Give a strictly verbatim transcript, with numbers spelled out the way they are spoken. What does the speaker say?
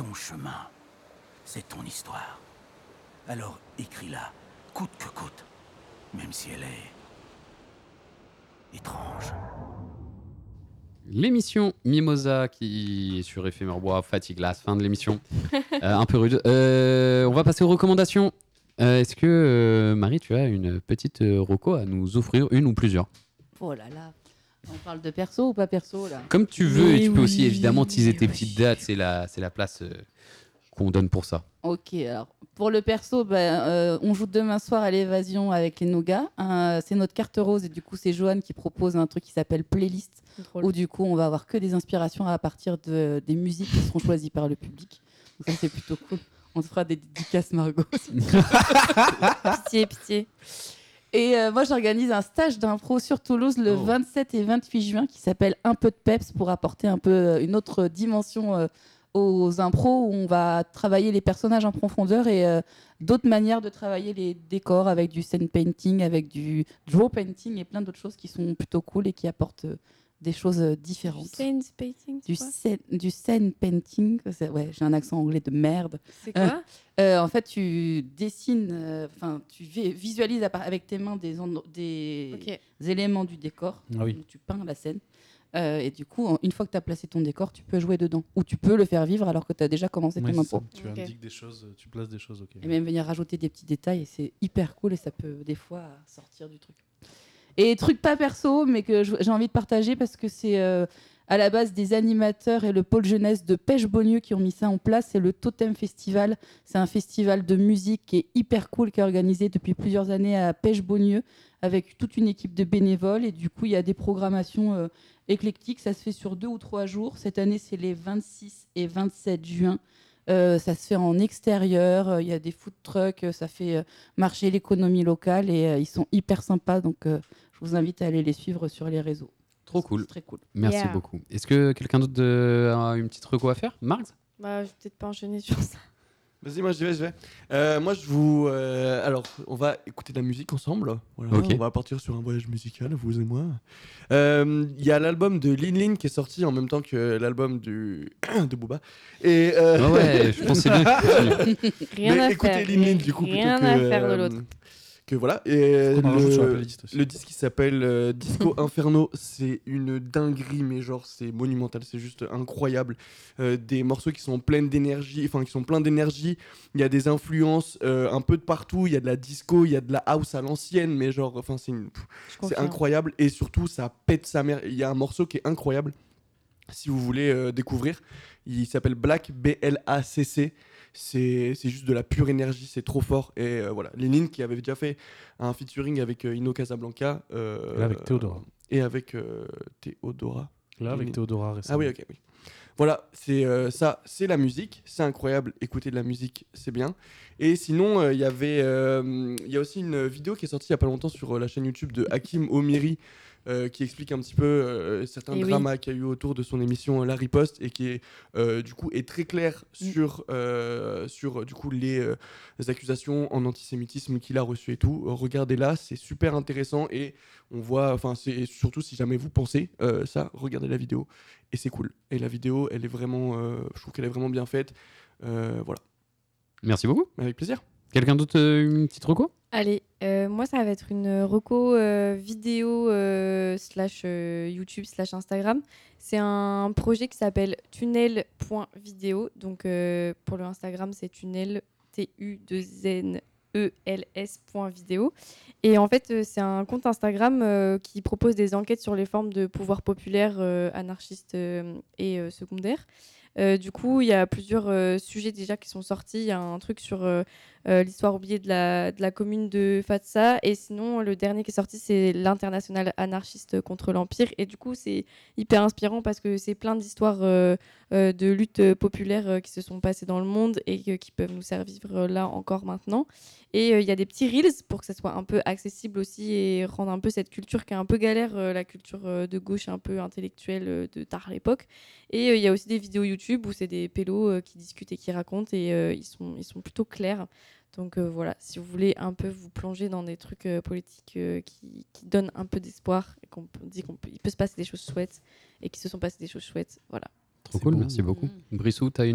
ton chemin. C'est ton histoire. Alors écris-la, coûte que coûte. Même si elle est... étrange. L'émission Mimosa qui est sur Éphémère Bois, Fatigue Glace, fin de l'émission. euh, un peu rude. Euh, on va passer aux recommandations. Euh, est-ce que, euh, Marie, tu as une petite euh, reco à nous offrir, une ou plusieurs? Oh là là, on parle de perso ou pas perso là? Comme tu veux, Mais et tu peux oui, aussi évidemment teaser tes oui. petites dates, c'est la, c'est la place euh, qu'on donne pour ça. Ok, alors pour le perso, ben, euh, on joue demain soir à l'évasion avec les Nogas. Euh, c'est notre carte rose et du coup c'est Joanne qui propose un truc qui s'appelle Playlist, Drôle. où du coup on va avoir que des inspirations à partir de, des musiques qui seront choisies par le public. Donc ça c'est plutôt cool. On se fera des dédicaces Margot. Pitié, pitié. Et euh, moi j'organise un stage d'impro sur Toulouse le Oh. vingt-sept et vingt-huit juin qui s'appelle Un peu de peps pour apporter un peu euh, une autre dimension euh, aux impros où on va travailler les personnages en profondeur et euh, d'autres manières de travailler les décors avec du scene painting, avec du draw painting et plein d'autres choses qui sont plutôt cool et qui apportent euh, des choses euh, différentes. Scene painting, Du c'est quoi scene, du scene painting, c'est- ouais, j'ai un accent anglais de merde. C'est quoi Euh, en fait, tu dessines, enfin, tu vi- visualises à part- avec tes mains des, endro- des Ok. éléments du décor. Ah oui. Donc, tu peins la scène. Euh, et du coup, en- une fois que tu as placé ton décor, tu peux jouer dedans. Ou tu peux le faire vivre alors que tu as déjà commencé Ouais, ton c'est ça. impro. Tu Ok. indiques des choses, tu places des choses, ok. Et même venir rajouter des petits détails. Et c'est hyper cool et ça peut des fois sortir du truc. Et truc pas perso, mais que je- j'ai envie de partager parce que c'est euh, à la base des animateurs et le pôle jeunesse de Pêche-Beaulieu qui ont mis ça en place. C'est le Totem Festival. C'est un festival de musique qui est hyper cool, qui est organisé depuis plusieurs années à Pêche-Beaulieu avec toute une équipe de bénévoles. Et du coup, il y a des programmations euh, éclectiques. Ça se fait sur deux ou trois jours. Cette année, c'est les vingt-six et vingt-sept juin. Euh, ça se fait en extérieur. Euh, Il y a des food trucks. euh, Ça fait euh, marcher l'économie locale et euh, ils sont hyper sympas. Donc, euh, je vous invite à aller les suivre sur les réseaux. Trop cool. C'est très cool. Merci Yeah. beaucoup. Est-ce que quelqu'un d'autre de- a une petite reco à faire? Marx? Bah, je vais peut-être pas enchaîner sur ça. Vas-y, moi je vais, je vais. Euh, moi je vous. euh, alors, on va écouter de la musique ensemble. Voilà, Ok. on va partir sur un voyage musical, vous et moi. Euh, Il y a l'album de Lin Lin qui est sorti en même temps que l'album du... de Booba. Et, euh, Ah ouais, je pense que c'est bien que tu continues. Rien mais à écoutez faire. Lin Lin du coup Rien plutôt que, à faire de euh, l'autre. Que voilà. Et On en rajoute sur la le, playlist aussi. le disque qui s'appelle euh, Disco Inferno, c'est une dinguerie, mais genre c'est monumental, c'est juste incroyable. Euh, des morceaux qui sont pleins d'énergie, enfin qui sont pleins d'énergie. Il y a des influences euh, un peu de partout. Il y a de la disco, il y a de la house à l'ancienne, mais genre, enfin c'est une- Je c'est confirme. incroyable et surtout ça pète sa mère. Il y a un morceau qui est incroyable. Si vous voulez euh, découvrir, il s'appelle Black B L A C C. C'est c'est juste de la pure énergie, c'est trop fort. Et euh, voilà, Lénine qui avait déjà fait un featuring avec euh, Ino Casablanca. euh, Et là, avec Théodora. Et avec euh, Théodora. Là, avec Lin- Théodora récemment. Ah oui, ok, oui. Voilà, c'est euh, ça, c'est la musique, c'est incroyable. Écouter de la musique, c'est bien. Et sinon, euh, il y avait, euh, il y a aussi une vidéo qui est sortie il y a pas longtemps sur euh, la chaîne YouTube de Hakim Omiri. Euh, qui explique un petit peu euh, certains Et oui. dramas qu'il y a eu autour de son émission euh, La Riposte et qui est euh, du coup est très clair Mm. sur euh, sur du coup les, euh, les accusations en antisémitisme qu'il a reçues et tout. Euh, regardez-la, c'est super intéressant et on voit, enfin c'est surtout si jamais vous pensez euh, ça, regardez la vidéo et c'est cool. Et la vidéo, elle est vraiment, euh, je trouve qu'elle est vraiment bien faite. Euh, voilà, Merci beaucoup. avec plaisir. Quelqu'un d'autre, euh, une petite reco? Allez, euh, moi ça va être une reco euh, vidéo euh, slash euh, YouTube slash Instagram. C'est un projet qui s'appelle tunnel.video. Donc euh, pour le Instagram c'est tunnel T U deux N E L S point vidéo. Et en fait euh, c'est un compte Instagram euh, qui propose des enquêtes sur les formes de pouvoir populaire euh, anarchistes euh, et euh, secondaires. Euh, du coup, il y a plusieurs euh, sujets déjà qui sont sortis. Il y a un truc sur euh, euh, l'histoire oubliée de la, de la commune de Fatsa. Et sinon, le dernier qui est sorti, c'est l'international anarchiste contre l'Empire. Et du coup, c'est hyper inspirant parce que c'est plein d'histoires euh, euh, de luttes populaires euh, qui se sont passées dans le monde et euh, qui peuvent nous servir euh, là encore maintenant. Et euh, il y a des petits reels pour que ça soit un peu accessible aussi et rendre un peu cette culture qui est un peu galère, euh, la culture euh, de gauche un peu intellectuelle euh, de tard à l'époque. Et euh, il y a aussi des vidéos YouTube où c'est des pélos euh, qui discutent et qui racontent et euh, ils, sont, ils sont plutôt clairs. Donc euh, voilà, si vous voulez un peu vous plonger dans des trucs euh, politiques euh, qui, qui donnent un peu d'espoir et qu'on peut- dit qu'il peut, il peut se passer des choses chouettes et qu'il se sont passées des choses chouettes, voilà. Trop C'est cool, beau. merci beaucoup. Brissou, t'as une